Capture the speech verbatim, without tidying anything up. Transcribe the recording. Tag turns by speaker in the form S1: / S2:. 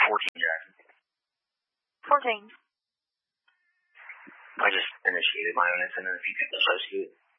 S1: fourteen, Jackson.
S2: fourteen.
S1: I just initiated my own incident if you could associate.